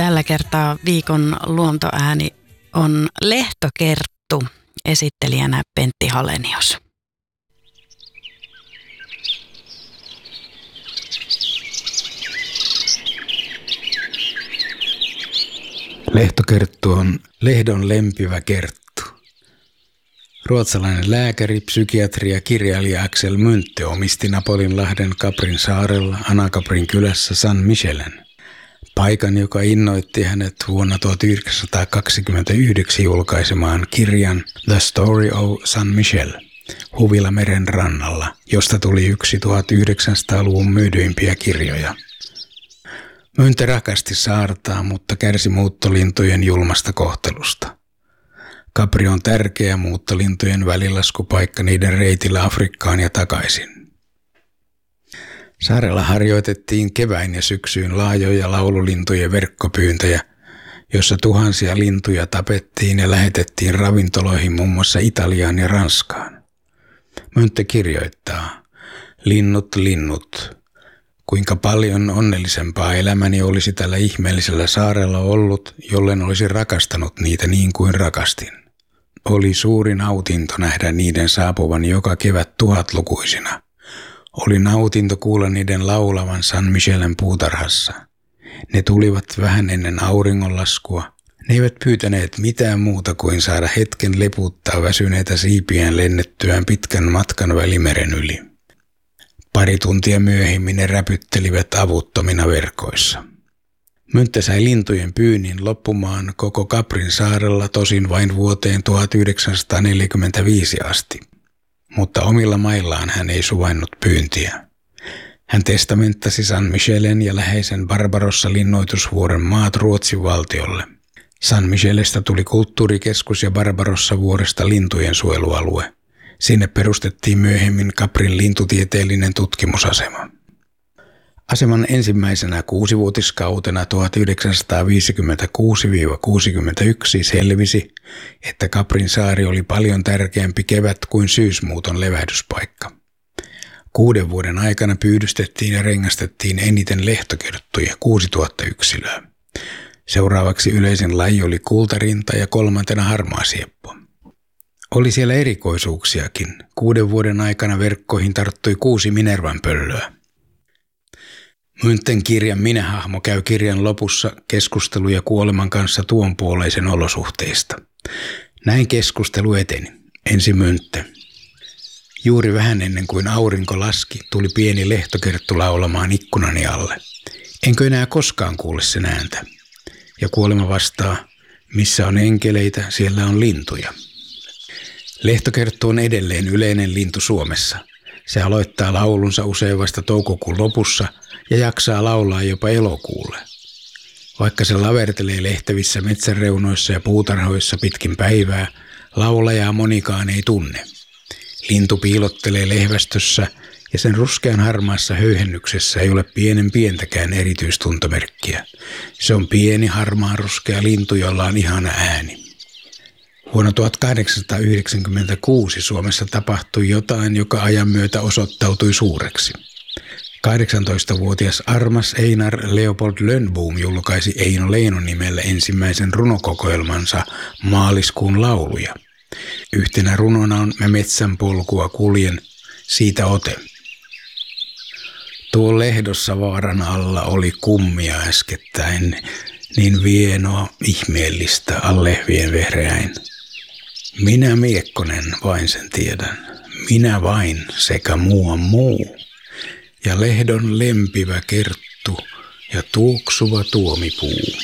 Tällä kertaa viikon luontoääni on Lehtokerttu, esittelijänä Pentti Halenius. Lehtokerttu on lehdon lempivä kerttu. Ruotsalainen lääkäri, psykiatri ja kirjailija Axel Munthe omisti Napolinlahden Caprin saarella Anacaprin kylässä San Michelen. Paikan, joka innoitti hänet vuonna 1929 julkaisemaan kirjan The Story of San Michel, huvila meren rannalla, josta tuli yksi 1900-luvun myydyimpiä kirjoja. Munthe rakasti saartaa, mutta kärsi muuttolintujen julmasta kohtelusta. Capri on tärkeä muuttolintujen välilaskupaikka niiden reitillä Afrikkaan ja takaisin. Saarella harjoitettiin keväin ja syksyyn laajoja laululintujen verkkopyyntöjä, jossa tuhansia lintuja tapettiin ja lähetettiin ravintoloihin muun muassa Italiaan ja Ranskaan. Munthe kirjoittaa, linnut, linnut, kuinka paljon onnellisempaa elämäni olisi tällä ihmeellisellä saarella ollut, jollen olisi rakastanut niitä niin kuin rakastin. Oli suuri nautinto nähdä niiden saapuvan joka kevät tuhatlukuisina. Oli nautinto kuulla niiden laulavan San Michelen puutarhassa. Ne tulivat vähän ennen auringonlaskua. Ne eivät pyytäneet mitään muuta kuin saada hetken leputtaa väsyneitä siipiään lennettyään pitkän matkan Välimeren yli. Pari tuntia myöhemmin ne räpyttelivät avuttomina verkoissa. Munthe sai lintujen pyynnin loppumaan koko Caprin saarella tosin vain vuoteen 1945 asti. Mutta omilla maillaan hän ei suvainnut pyyntiä. Hän testamenttasi San Michelen ja läheisen Barbarossa-linnoitusvuoren maat Ruotsin valtiolle. San Michelistä tuli kulttuurikeskus ja Barbarossa-vuoresta lintujen suojelualue. Sinne perustettiin myöhemmin Caprin lintutieteellinen tutkimusasema. Aseman ensimmäisenä 6-vuotiskautena 1956–61 selvisi, että Caprin saari oli paljon tärkeämpi kevät kuin syysmuuton levähdyspaikka. 6 vuoden aikana pyydystettiin ja rengastettiin eniten lehtokerttuja 6000 yksilöä. Seuraavaksi yleisin laji oli kultarinta ja 3. harmaasieppo. Oli siellä erikoisuuksiakin. 6 vuoden aikana verkkoihin tarttui 6 minervanpöllöä. Munthen kirjan minähahmo käy kirjan lopussa keskusteluja kuoleman kanssa tuonpuoleisen olosuhteista. Näin keskustelu eteni. Ensin Munthe. Juuri vähän ennen kuin aurinko laski, tuli pieni lehtokerttu laulamaan ikkunani alle. Enkö enää koskaan kuule sen ääntä? Ja kuolema vastaa, missä on enkeleitä, siellä on lintuja. Lehtokerttu on edelleen yleinen lintu Suomessa. Se aloittaa laulunsa usein vasta toukokuun lopussa ja jaksaa laulaa jopa elokuulle. Vaikka se lavertelee lehtävissä metsänreunoissa ja puutarhoissa pitkin päivää, laulajaa monikaan ei tunne. Lintu piilottelee lehvästössä ja sen ruskean harmaassa höyhennyksessä ei ole pientäkään erityistuntomerkkiä. Se on pieni harmaan ruskea lintu, jolla on ihana ääni. Vuonna 1896 Suomessa tapahtui jotain, joka ajan myötä osoittautui suureksi. 18-vuotias Armas Einar Leopold Lönnboom julkaisi Eino Leino nimellä ensimmäisen runokokoelmansa Maaliskuun lauluja. Yhtenä runona on Mä metsän polkua kuljen, siitä ote. Tuo lehdossa vaaran alla oli kummia äskettäin, niin vienoa ihmeellistä allehvien vehreäin. Minä Miekkonen vain sen tiedän, minä vain sekä muuan muu. Ja lehdon lempivä kerttu ja tuoksuva tuomipuu.